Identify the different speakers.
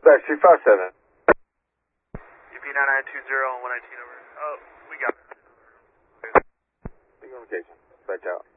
Speaker 1: Dispatch 257.
Speaker 2: UP 9920 on 119 over. Oh, we got it.
Speaker 1: Big communication. Dispatch out.